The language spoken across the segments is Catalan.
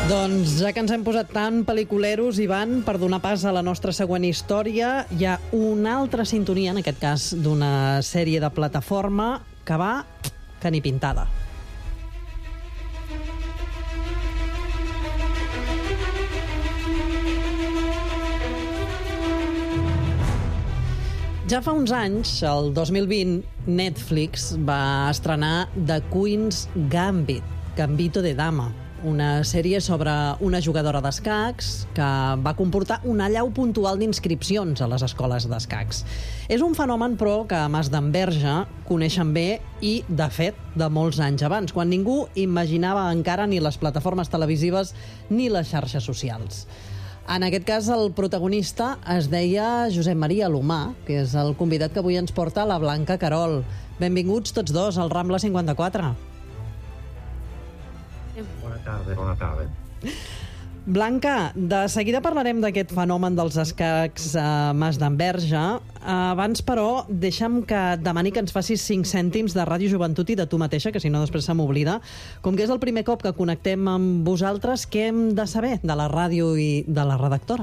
Doncs ja que ens hem posat tan pel·liculeros, Ivan, per donar pas a la nostra següent història, hi ha una altra sintonia, en aquest cas d'una sèrie de plataforma, que va que ni pintada. Ja fa uns anys, el 2020, Netflix va estrenar The Queen's Gambit, Gambito de Dama, una sèrie sobre una jugadora d'escacs que va comportar un allau puntual d'inscripcions a les escoles d'escacs. És un fenomen, però, que a Mas d'Enverge coneixen bé i, de fet, de molts anys abans, quan ningú imaginava encara ni les plataformes televisives ni les xarxes socials. En aquest cas, el protagonista es deia Josep Maria Alomar, que és el convidat que avui ens porta la Blanca Querol. Benvinguts tots dos al Rambla 54. Bona tarda. Blanca, de seguida parlarem d'aquest fenomen dels escacs a Mas d'Enverge. Abans, però, deixa'm que et demani que ens facis 5 cèntims de Ràdio Joventut i de tu mateixa, que si no després se m'oblida. Com que és el primer cop que connectem amb vosaltres, què hem de saber de la ràdio i de la redactora?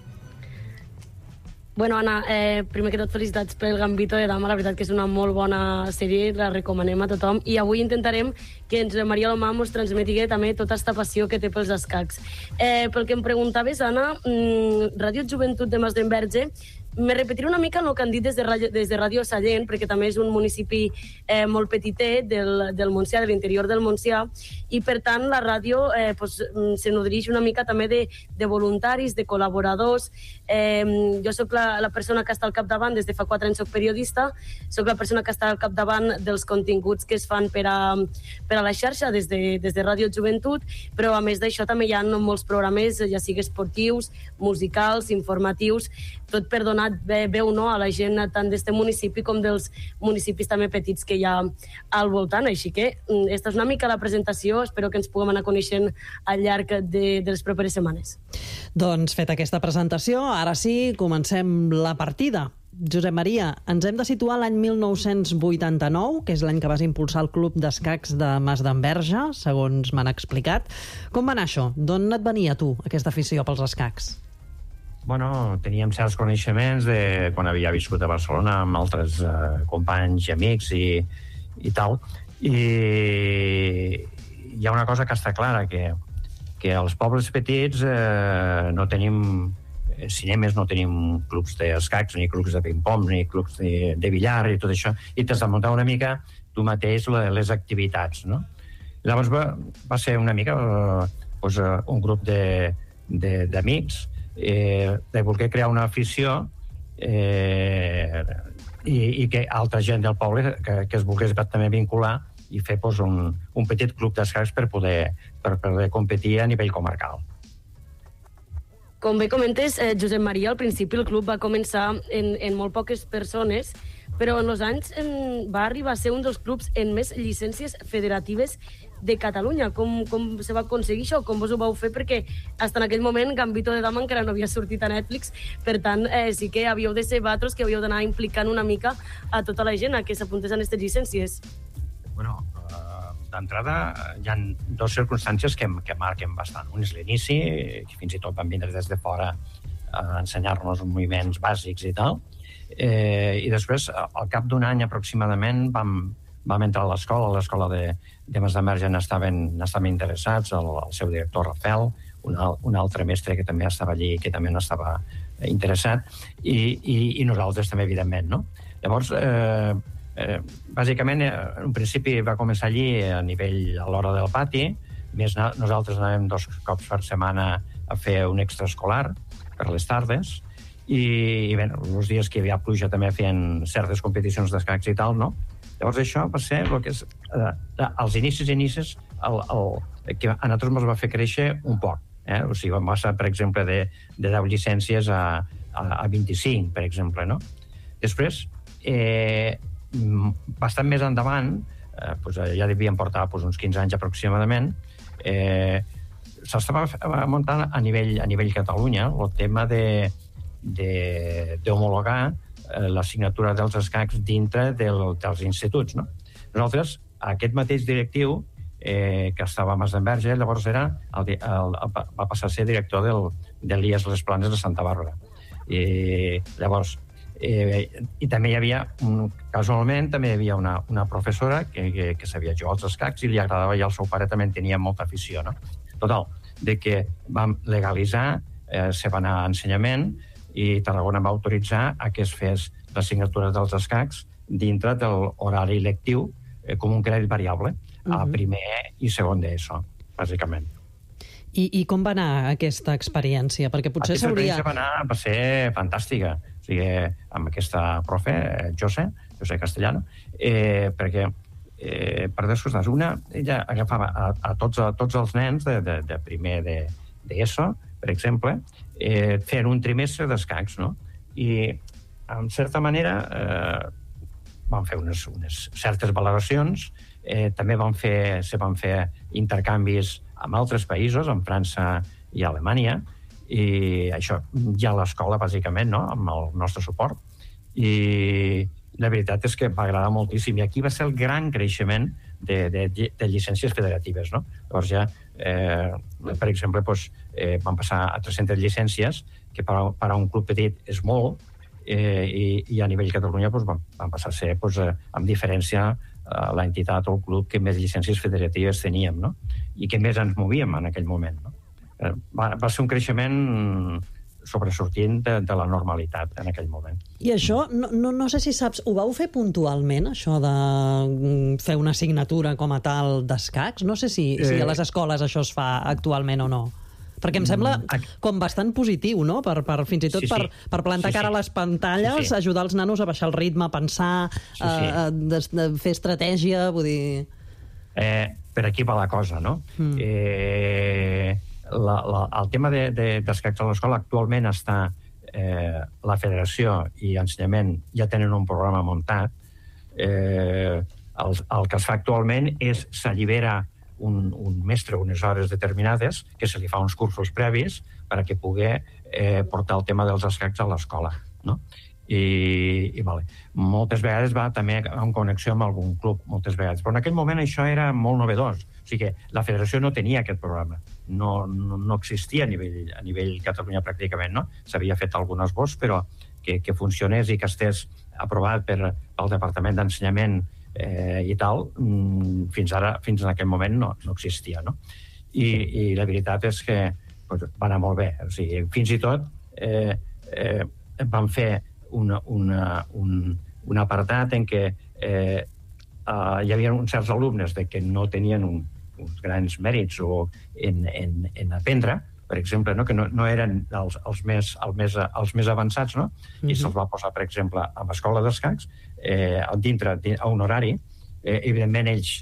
Bueno, Anna, primer que tot felicitats pel Gambito de Dama, la veritat que és una molt bona sèrie, la recomanem a tothom, i avui intentarem que ens Maria Alomar ens transmeti també tota aquesta passió que té pels escacs. Pel que em preguntaves, Anna, Ràdio Joventut de Mas d'Enverge, me repetiré una mica el que han dit des de Ràdio Sallent, perquè també és un municipi molt petitet del Montsià, de l'interior del Montsià, i per tant la ràdio se nodreix una mica també de voluntaris, de col·laboradors. Jo soc la persona que està al capdavant, des de fa 4 anys soc periodista, soc la persona que està al capdavant dels continguts que es fan per a la xarxa des de Ràdio Joventut, però a més d'això també hi ha molts programes, ja sigui esportius, musicals, informatius, tot per donar veu a la gent tant d'este municipi com dels municipis també petits que hi ha al voltant. Així que esta és una mica la presentació, espero que ens puguem anar coneixent al llarg de les properes setmanes. Doncs feta aquesta presentació, ara sí, comencem la partida. Josep Maria, ens hem de situar l'any 1989, que és l'any que vas impulsar el Club d'Escacs de Mas d'Enverge, segons m'han explicat. Com va anar això? D'on et venia, tu, aquesta afició pels escacs? Bueno, teníem certs coneixements de quan havia viscut a Barcelona amb altres companys i amics i tal. I hi ha una cosa que està clara, que als pobles petits no tenim cinemes, no tenim clubs d'escacs, ni clubs de ping-pong, ni clubs de billar i tot això, i t'has de muntar una mica tu mateix les activitats, no? Llavors va ser una mica un grup d'amics de voler crear una afició i que altra gent del poble que es volgués també vincular i fer un petit club d'escacs per poder competir a nivell comarcal. Com bé comentes, Josep Maria, al principi el club va començar en molt poques persones, però en els anys va arribar a ser un dels clubs amb més llicències federatives de Catalunya. Com se va aconseguir això? Com vos ho vau fer? Perquè fins en aquell moment Gambito de Dama encara no havia sortit a Netflix, per tant sí que havíeu de ser vosaltres que havíeu d'anar implicant una mica a tota la gent a que s'apuntés a aquestes llicències. Bueno, d'entrada hi ha 2 circumstàncies que marquen bastant. Un és l'inici, que fins i tot van vindre des de fora a ensenyar-nos moviments bàsics i tal, i després, al cap d'un any aproximadament, vam entrar a l'escola de Mas d'Enverge n'estaven interessats, el seu director Rafael, un altre mestre que també estava allí, que també n'estava interessat, i nosaltres també, evidentment, no? Llavors, bàsicament, en un principi va començar allí a l'hora del pati, més nosaltres anàvem 2 cops per setmana a fer un extraescolar per les tardes, i bé, els dies que hi havia pluja també feien certes competicions d'escacs i tal, no? Llavors això va ser el que és als inicis que a nosaltres ens va fer créixer un poc, o sigui, vam passar, per exemple, de 10 llicències a 25, per exemple, no? Després, bastant més endavant, ja devien portar uns 15 anys aproximadament, s'estava muntant a nivell Catalunya el tema d'homologar l'assignatura dels escacs dintre dels instituts, no? Nosaltres, aquest mateix directiu, que estava a Masdenverge, llavors va passar a ser director de l'IES Les Planes de Santa Bàrbara. I llavors, i també hi havia, casualment, també hi havia una professora que sabia jugar als escacs i li agradava, i el seu pare també en tenia molta afició, no? Total, de que vam legalitzar, se va anar a ensenyament i Tarragona va autoritzar a que es fes l'assignatura dels escacs dintre de l'horari lectiu com un crèdit variable a primer i segon d'ESO, bàsicament. I com va anar aquesta experiència? Perquè potser s'hauria... Va ser fantàstica. O sigui, amb aquesta profe, José Castellano, perquè per dues coses. Una, ella agafava a tots els nens de primer d'ESO, per exemple, fent un trimestre d'escacs, no? I, en certa manera, van fer unes certes valoracions, també se van fer intercanvis amb altres països, amb França i Alemanya, i això ja a l'escola, bàsicament, no? Amb el nostre suport. I la veritat és que va agradar moltíssim. I aquí va ser el gran creixement de llicències federatives, no? Llavors ja, per exemple, van passar a 300 llicències, que per a un club petit és molt, i a nivell Catalunya van passar a ser, amb diferència, l'entitat o el club que més llicències federatives teníem, no? I que més ens movíem en aquell moment, no? Va ser un creixement sobresortint de la normalitat en aquell moment. I això, no sé si saps, ho vau fer puntualment, això de fer una assignatura com a tal d'escacs? No sé si a les escoles això es fa actualment o no. Perquè em sembla com bastant positiu, no? Fins i tot per plantar cara a les pantalles, ajudar els nanos a baixar el ritme, a pensar, a fer estratègia, vull dir... Per aquí va la cosa, no? El tema d'escacs a l'escola actualment està... La federació i ensenyament ja tenen un programa muntat. El que es fa actualment és s'allibera un mestre unes hores determinades, que se li fa uns cursos previs perquè pugui portar el tema dels escacs a l'escola, no? I moltes vegades va també en connexió amb algun club, moltes vegades. Però en aquell moment això era molt novedós. O sigui que la federació no tenia aquest programa. No existia a nivell Catalunya pràcticament, no? S'havia fet algun esbós, però que funcionés i que estés aprovat pel Departament d'Ensenyament i tal, fins en aquell moment no existia, no? I la veritat és que va anar molt bé. O sigui, fins i tot van fer un apartat en què hi havia uns certs alumnes que no tenien uns grans mèrits en aprendre, per exemple, no? Que no eren els més avançats, no? I se'ls va posar, per exemple, a l'escola d'escacs, dintre a un horari. Evidentment, ells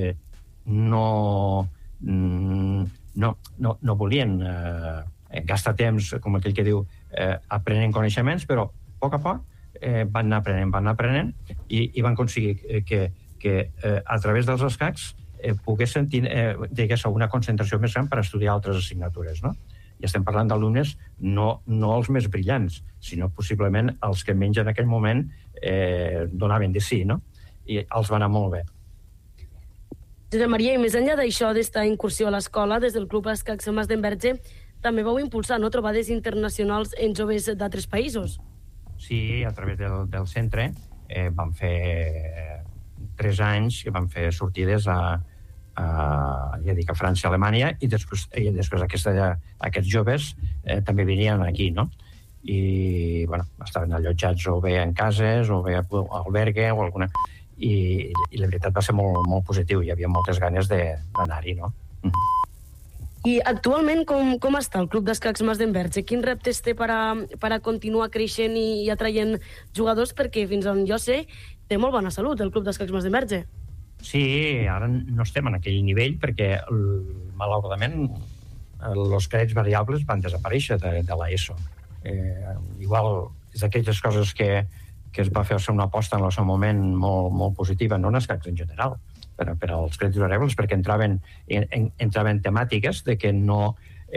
no volien gastar temps, com aquell que diu, aprenent coneixements, però a poc van anar aprenent i van aconseguir que a través dels escacs poguessin tenir una concentració més gran per estudiar altres assignatures, no? I estem parlant d'alumnes no els més brillants, sinó possiblement els que menys en aquell moment donaven de sí, no? I els va anar molt bé. Josep Maria, i més enllà d'això, d'esta incursió a l'escola, des del Club Escacs Masdenverge, també vau impulsar trobades internacionals en joves d'altres països. Sí, a través del centre vam fer 3 anys que vam fer sortides a França i Alemanya, i després aquests joves també venien aquí, no? I estaven allotjats o bé en cases o bé a albergue o alguna... I la veritat va ser molt, molt positiu. Hi havia moltes ganes d'anar-hi, no? I actualment com està el Club d'Escacs Masdenverge? Quins reptes té per a continuar creixent i atraient jugadors? Perquè fins on jo sé té molt bona salut el Club d'Escacs Masdenverge. Sí, ara no estem en aquell nivell perquè malauradament els crèdits variables van desaparèixer de l'ESO. Igual és d'aquelles coses que es va fer una aposta en el seu moment molt, molt positiva, no en escacs en general, per als crèdits variables, perquè entraven temàtiques de que no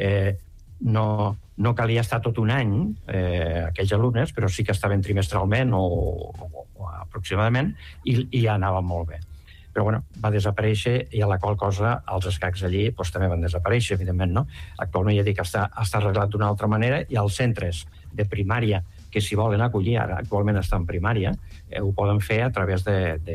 calia estar tot un any aquells alumnes, però sí que estaven trimestralment o aproximadament, i ja anava molt bé. però bueno, va desaparèixer i a la qual cosa els escacs allí doncs, també van desaparèixer, evidentment, no? Actualment ja dic que està arreglat d'una altra manera i els centres de primària que s'hi volen acollir, ara actualment està en primària, ho poden fer a través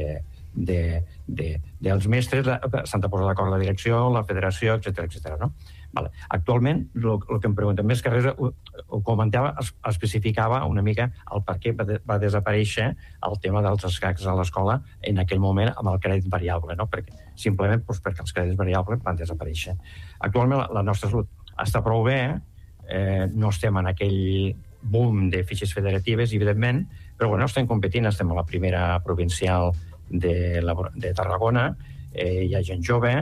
dels mestres, s'han de posar d'acord la direcció, la federació, etc. no? Vale. Actualment, el que em preguntem més que res, ho comentava, especificava una mica el per què va desaparèixer el tema dels escacs a l'escola en aquell moment amb el crèdit variable, no? Simplement perquè els crèdits variables van desaparèixer. Actualment la nostra salut està prou bé, no estem en aquell boom de fitxes federatives, evidentment, però bueno, estem competint, estem a la primera provincial de Tarragona, hi ha gent jove,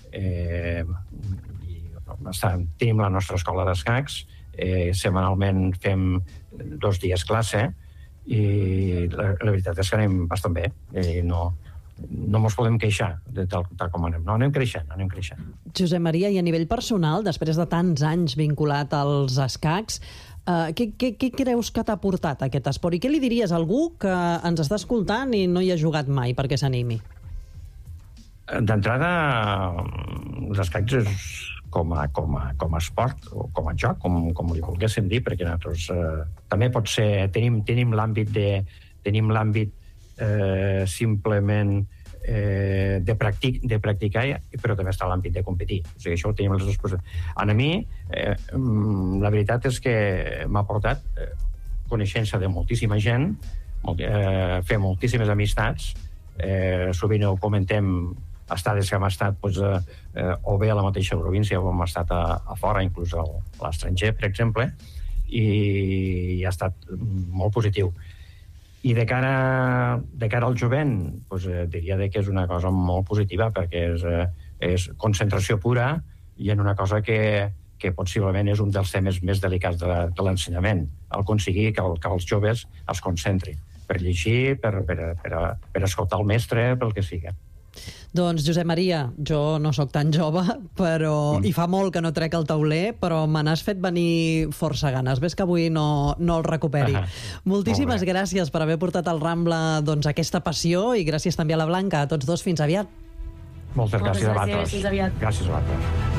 tenim la nostra escola d'escacs, setmanalment fem 2 dies classe i la veritat és que anem bastant bé, no ens podem queixar tal com anem, no, anem creixent. Josep Maria, i a nivell personal, després de tants anys vinculat als escacs, què creus que t'ha portat aquest esport? I què li diries a algú que ens està escoltant i no hi ha jugat mai perquè s'animi? D'entrada, els escacs és com a esport o com a joc, com li volguéssim dir, perquè nosaltres també pot ser... Tenim l'àmbit simplement de practicar, però també està l'àmbit de competir. O sigui, això ho tenim les dues coses. A mi, la veritat és que m'ha portat coneixença de moltíssima gent, fer moltíssimes amistats, sovint ho comentem, estades que hem estat o bé a la mateixa província o hem estat a fora, inclús a l'estranger, per exemple, i ha estat molt positiu. I de cara al jovent, diria que és una cosa molt positiva, perquè és concentració pura i en una cosa que possiblement és un dels temes més delicats de l'ensenyament, aconseguir que els joves es concentrin per llegir, per escoltar el mestre, pel que sigui. Doncs, Josep Maria, jo no sóc tan jove, però i fa molt que no trec el tauler, però me n'has fet venir força ganes. Ves que avui no el recuperi. Moltíssimes gràcies per haver portat al Rambla aquesta passió i gràcies també a la Blanca. A tots dos, fins aviat. Moltes gràcies a vosaltres. Fins aviat. Gràcies a vosaltres.